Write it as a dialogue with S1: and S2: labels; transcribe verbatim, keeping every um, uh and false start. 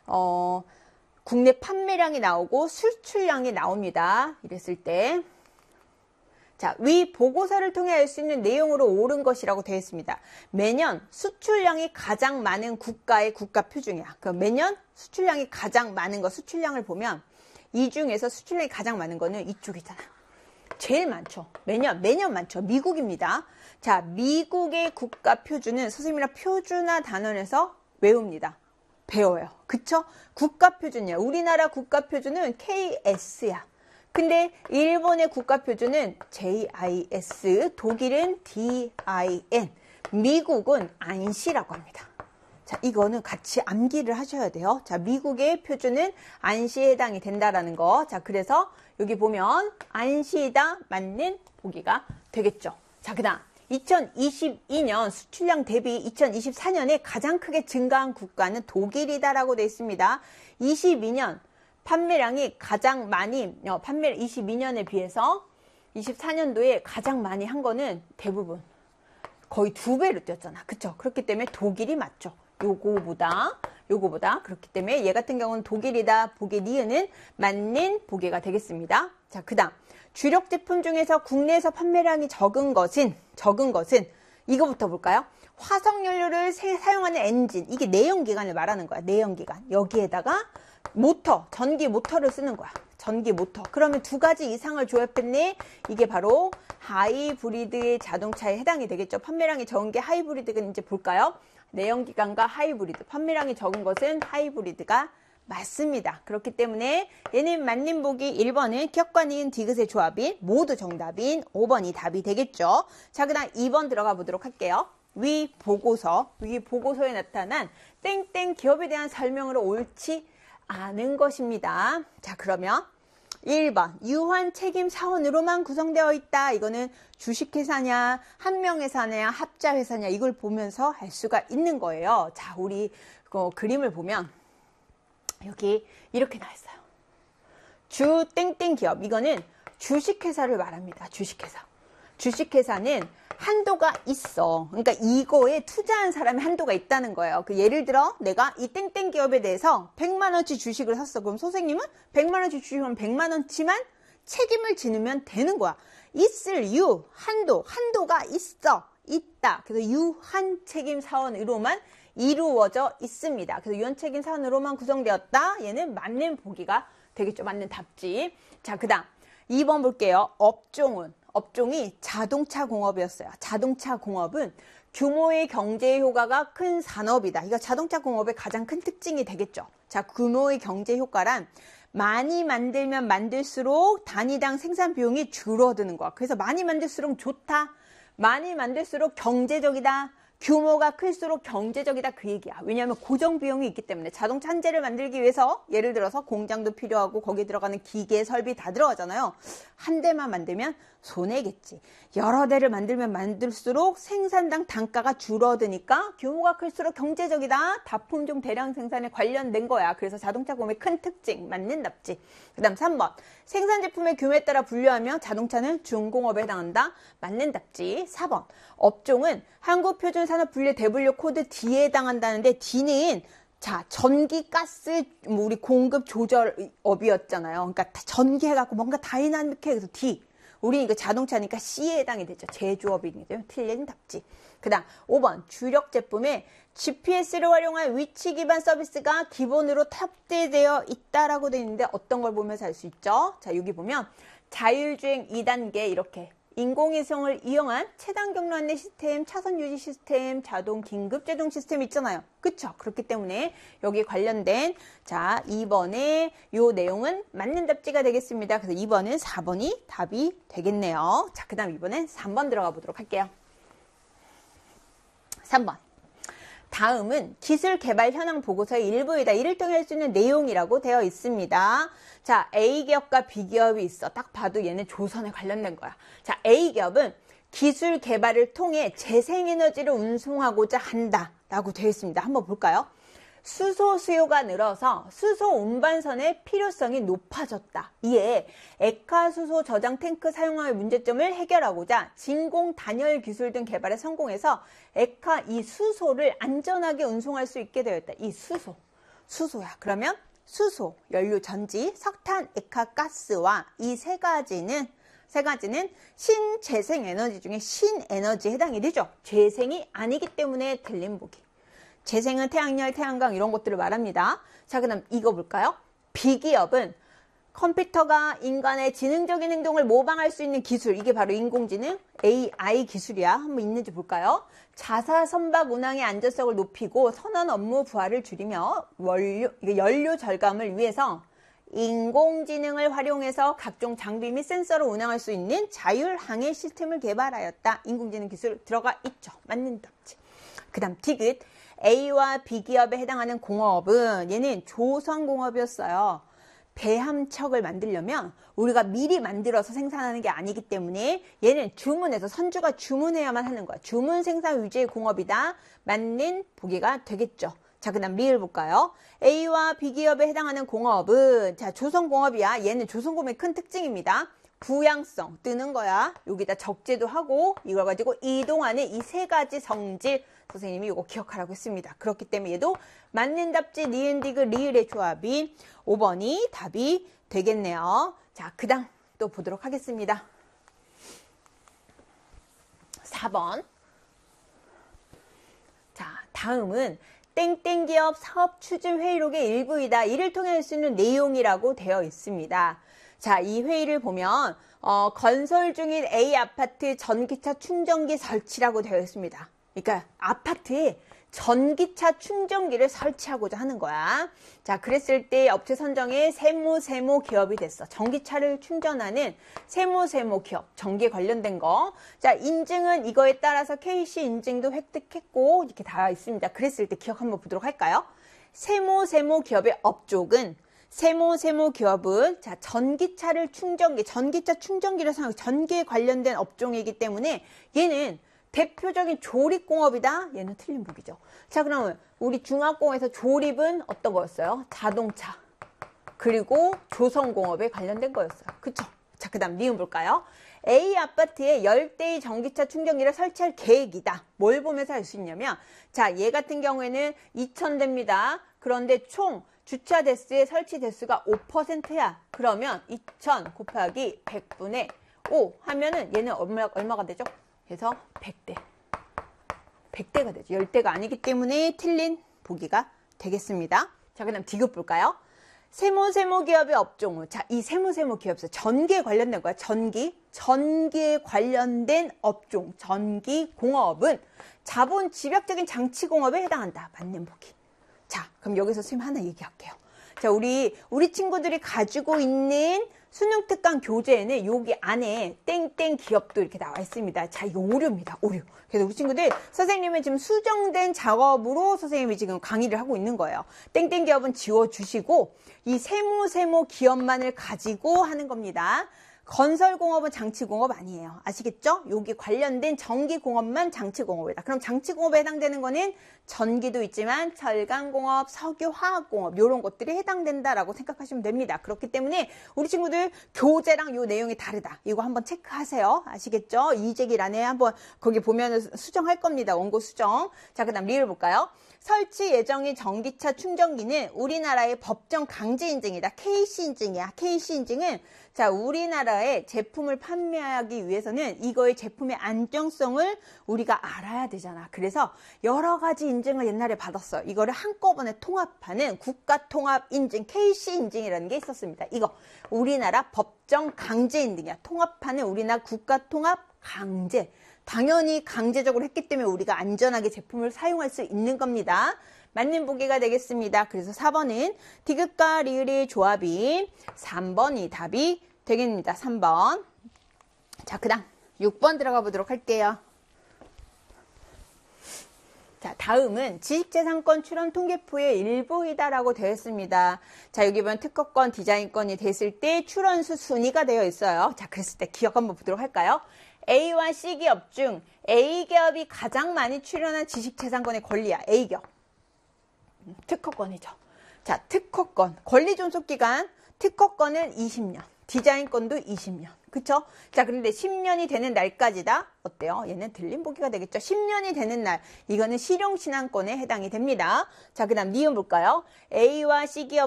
S1: 어, 국내 판매량이 나오고 수출량이 나옵니다. 이랬을 때. 자, 위 보고서를 통해 알 수 있는 내용으로 옳은 것이라고 되어 있습니다. 매년 수출량이 가장 많은 국가의 국가 표준이야. 그 매년 수출량이 가장 많은 거, 수출량을 보면 이 중에서 수출량이 가장 많은 거는 이쪽이잖아. 제일 많죠. 매년, 매년 많죠. 미국입니다. 자, 미국의 국가 표준은 선생님이랑 표준화 단원에서 외웁니다. 배워요. 그쵸? 국가 표준이야. 우리나라 국가 표준은 케이에스야. 근데 일본의 국가 표준은 제이아이에스, 독일은 디아이엔, 미국은 안시라고 합니다. 자, 이거는 같이 암기를 하셔야 돼요. 자, 미국의 표준은 안시에 해당이 된다라는 거. 자, 그래서 여기 보면 안시이다 맞는 보기가 되겠죠. 자, 그 다음 이천이십이 년 수출량 대비 이천이십사 년에 가장 크게 증가한 국가는 독일이다라고 되어 있습니다. 이십이 년 판매량이 가장 많이, 어, 판매 이십이 년에 비해서 이십사 년도에 가장 많이 한 거는 대부분 거의 두 배로 뛰었잖아. 그쵸? 그렇기 때문에 독일이 맞죠. 요거보다, 요거보다. 그렇기 때문에 얘 같은 경우는 독일이다. 보기 니은은 맞는 보기가 되겠습니다. 자, 그 다음. 주력 제품 중에서 국내에서 판매량이 적은 것은, 적은 것은, 이거부터 볼까요? 화석연료를 사용하는 엔진. 이게 내연기관을 말하는 거야. 내연기관. 여기에다가 모터, 전기 모터를 쓰는 거야. 전기 모터. 그러면 두 가지 이상을 조합했네. 이게 바로 하이브리드의 자동차에 해당이 되겠죠. 판매량이 적은 게 하이브리드가 이제 볼까요? 내연기관과 하이브리드. 판매량이 적은 것은 하이브리드가 맞습니다. 그렇기 때문에 얘는 맞는 보기 일 번은 기억과 니은 디귿의 조합인 모두 정답인 오 번이 답이 되겠죠. 자, 그 다음 이 번 들어가 보도록 할게요. 위 보고서, 위 보고서에 나타난 땡땡 기업에 대한 설명으로 옳지 않은 것입니다. 자, 그러면 일 번 유한 책임 사원으로만 구성되어 있다. 이거는 주식회사냐 한명회사냐 합자회사냐 이걸 보면서 알 수가 있는 거예요. 자, 우리 그 그림을 보면 여기 이렇게 나와 있어요. 주 땡땡 기업. 이거는 주식회사를 말합니다. 주식회사. 주식회사는 한도가 있어. 그러니까 이거에 투자한 사람이 한도가 있다는 거예요. 그 예를 들어 내가 이 땡땡 기업에 대해서 백만 원치 주식을 샀어. 그럼 선생님은 백만 원치 주식은 백만 원치만 책임을 지으면 되는 거야. 있을 유, 한도, 한도가 있어. 있다. 그래서 유한 책임 사원으로만 이루어져 있습니다. 그래서 유한 책임 사원으로만 구성되었다. 얘는 맞는 보기가 되겠죠. 맞는 답지. 자, 그 다음 이 번 볼게요. 업종은 업종이 자동차 공업이었어요. 자동차 공업은 규모의 경제 효과가 큰 산업이다. 이거 자동차 공업의 가장 큰 특징이 되겠죠. 자, 규모의 경제 효과란 많이 만들면 만들수록 단위당 생산 비용이 줄어드는 거야. 그래서 많이 만들수록 좋다. 많이 만들수록 경제적이다. 규모가 클수록 경제적이다 그 얘기야. 왜냐하면 고정 비용이 있기 때문에 자동차 한 대를 만들기 위해서 예를 들어서 공장도 필요하고 거기에 들어가는 기계 설비 다 들어가잖아요. 한 대만 만들면 손해겠지. 여러 대를 만들면 만들수록 생산당 단가가 줄어드니까 규모가 클수록 경제적이다. 다품종 대량 생산에 관련된 거야. 그래서 자동차 공업의 큰 특징 맞는 답지. 그 다음 삼 번 생산 제품의 규모에 따라 분류하며 자동차는 중공업에 해당한다. 맞는 답지. 사 번 업종은 한국표준산업분류 대분류 코드 D에 해당한다는데 D는 자 전기 가스 뭐 우리 공급 조절업이었잖아요. 그러니까 전기해갖고 뭔가 다이나믹해. 그래서 D. 우리 이거 자동차니까 C에 해당이 되죠. 제조업이기 때문에 틀린 답지. 그 다음 오 번 주력 제품에 지피에스를 활용한 위치 기반 서비스가 기본으로 탑재되어 있다라고 되어 있는데 어떤 걸 보면서 알 수 있죠? 자, 여기 보면 자율주행 이 단계 이렇게 인공위성을 이용한 최단 경로 안내 시스템, 차선 유지 시스템, 자동 긴급 제동 시스템 있잖아요. 그쵸? 그렇기 때문에 여기 관련된 자 이 번의 요 내용은 맞는 답지가 되겠습니다. 그래서 이 번은 사 번이 답이 되겠네요. 자, 그 다음 이번엔 삼 번 들어가 보도록 할게요. 삼 번 다음은 기술 개발 현황 보고서의 일부이다. 이를 통해 할 수 있는 내용이라고 되어 있습니다. 자, A기업과 B기업이 있어. 딱 봐도 얘는 조선에 관련된 거야. 자, A기업은 기술 개발을 통해 재생에너지를 운송하고자 한다. 라고 되어 있습니다. 한번 볼까요? 수소 수요가 늘어서 수소 운반선의 필요성이 높아졌다. 이에 액화 수소 저장 탱크 사용의 문제점을 해결하고자 진공 단열 기술 등 개발에 성공해서 액화 이 수소를 안전하게 운송할 수 있게 되었다. 이 수소. 수소야. 그러면 수소, 연료 전지, 석탄, 액화가스와 이 세 가지는 세 가지는 신재생에너지 중에 신에너지에 해당이 되죠. 재생이 아니기 때문에 틀린 보기. 재생은 태양열, 태양광 이런 것들을 말합니다. 자, 그 다음 이거 볼까요? 비기업은 컴퓨터가 인간의 지능적인 행동을 모방할 수 있는 기술, 이게 바로 인공지능 에이아이 기술이야. 한번 있는지 볼까요? 자사 선박 운항의 안전성을 높이고 선원 업무 부하를 줄이며 원료, 연료 절감을 위해서 인공지능을 활용해서 각종 장비 및 센서로 운항할 수 있는 자율항해 시스템을 개발하였다. 인공지능 기술 들어가 있죠. 맞는 답지. 그 다음 디귿. A와 B기업에 해당하는 공업은 얘는 조선공업이었어요. 배 한 척을 만들려면 우리가 미리 만들어서 생산하는 게 아니기 때문에 얘는 주문해서 선주가 주문해야만 하는 거야. 주문 생산 위주의 공업이다. 맞는 보기가 되겠죠. 자, 그 다음 리을 볼까요? A와 B기업에 해당하는 공업은 자 조선공업이야. 얘는 조선공업의 큰 특징입니다. 부양성 뜨는 거야. 여기다 적재도 하고 이걸 가지고 이동하는 이 세 가지 성질 선생님이 이거 기억하라고 했습니다. 그렇기 때문에 얘도 맞는 답지 니은 디귿 리을의 조합이 오 번이 답이 되겠네요. 자, 그 다음 또 보도록 하겠습니다. 사 번. 자, 다음은 땡땡 기업 사업 추진 회의록의 일부이다. 이를 통해 할 수 있는 내용이라고 되어 있습니다. 자, 이 회의를 보면 어, 건설 중인 A 아파트 전기차 충전기 설치라고 되어 있습니다. 그러니까 아파트에 전기차 충전기를 설치하고자 하는 거야. 자, 그랬을 때 업체 선정에 세무세모 기업이 됐어. 전기차를 충전하는 세무세모 기업, 전기에 관련된 거. 자, 인증은 이거에 따라서 케이씨 인증도 획득했고 이렇게 다 있습니다. 그랬을 때 기억 한번 보도록 할까요? 세무세모 기업의 업종은 세모세모 기업은 자 전기차를 충전기, 전기차 충전기를 사용, 전기에 관련된 업종이기 때문에 얘는 대표적인 조립공업이다. 얘는 틀린 보기죠. 자, 그러면 우리 중학공에서 조립은 어떤 거였어요? 자동차. 그리고 조선공업에 관련된 거였어요. 그쵸? 자, 그 다음 니은 볼까요? A 아파트에 십 대의 전기차 충전기를 설치할 계획이다. 뭘 보면서 알 수 있냐면 자, 얘 같은 경우에는 이천 대입니다. 그런데 총 주차 대수의 설치 대수가 오 퍼센트야. 그러면 이천 곱하기 백분의 오 하면은 얘는 얼마, 얼마가 되죠? 그래서 백 대. 백 대가 되죠. 십 대가 아니기 때문에 틀린 보기가 되겠습니다. 자, 그 다음 디귿 볼까요? 세모세모 기업의 업종은 자, 이 세모세모 기업에서 전기에 관련된 거야. 전기. 전기에 관련된 업종. 전기공업은 자본 집약적인 장치공업에 해당한다. 맞는 보기. 자, 그럼 여기서 선생님 하나 얘기할게요. 자, 우리, 우리 친구들이 가지고 있는 수능 특강 교재에는 여기 안에 땡땡 기업도 이렇게 나와 있습니다. 자, 이거 오류입니다. 오류. 그래서 우리 친구들 선생님은 지금 수정된 작업으로 선생님이 지금 강의를 하고 있는 거예요. 땡땡 기업은 지워주시고 이 세무세모 기업만을 가지고 하는 겁니다. 건설공업은 장치공업 아니에요. 아시겠죠? 여기 관련된 전기공업만 장치공업이다. 그럼 장치공업에 해당되는 거는 전기도 있지만 철강공업, 석유화학공업 이런 것들이 해당된다라고 생각하시면 됩니다. 그렇기 때문에 우리 친구들 교재랑 요 내용이 다르다. 이거 한번 체크하세요. 아시겠죠? 이재기란에 한번 거기 보면 수정할 겁니다. 원고 수정. 자, 그 다음 리을 볼까요? 설치 예정인 전기차 충전기는 우리나라의 법정 강제 인증이다. 케이씨 인증이야. 케이씨 인증은 자, 우리나라의 제품을 판매하기 위해서는 이거의 제품의 안정성을 우리가 알아야 되잖아. 그래서 여러 가지 인증을 옛날에 받았어요. 이거를 한꺼번에 통합하는 국가통합인증, 케이씨 인증이라는 게 있었습니다. 이거 우리나라 법정 강제 인증이야. 통합하는 우리나라 국가통합 강제. 당연히 강제적으로 했기 때문에 우리가 안전하게 제품을 사용할 수 있는 겁니다. 맞는 보기가 되겠습니다. 그래서 사 번은 디귿과 리을의 조합이 삼 번이 답이 되겠습니다. 삼 번. 자, 그 다음 육 번 들어가 보도록 할게요. 자, 다음은 지식재산권 출원 통계표의 일부이다라고 되어 있습니다. 자, 여기 보면 특허권, 디자인권이 됐을 때 출원수 순위가 되어 있어요. 자, 그랬을 때 기억 한번 보도록 할까요? A와 C기업 중 A기업이 가장 많이 출원한 지식재산권의 권리야. A기업. 특허권이죠. 자, 특허권. 권리존속기간. 특허권은 이십 년. 디자인권도 이십 년. 그쵸? 자, 그런데 십 년이 되는 날까지다. 어때요? 얘는 들림 보기가 되겠죠? 십 년이 되는 날. 이거는 실용신앙권에 해당이 됩니다. 자, 그 다음 니은 볼까요? A와 C기업